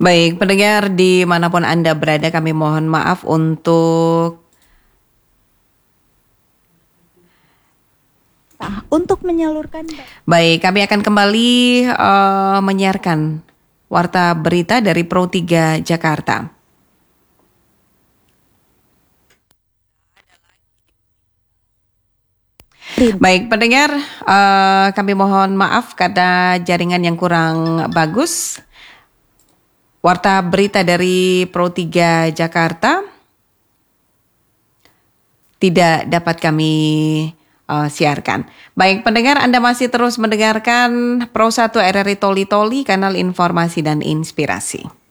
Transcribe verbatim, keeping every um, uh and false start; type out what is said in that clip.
Baik, pendengar dimanapun Anda berada, kami mohon maaf untuk untuk menyalurkan. Baik, kami akan kembali uh, menyiarkan warta berita dari Pro tiga Jakarta. Baik, pendengar, uh, kami mohon maaf karena jaringan yang kurang bagus. Warta berita dari Pro tiga Jakarta tidak dapat kami uh, siarkan. Baik, pendengar, Anda masih terus mendengarkan Pro satu R R I Toli Toli, kanal informasi dan inspirasi.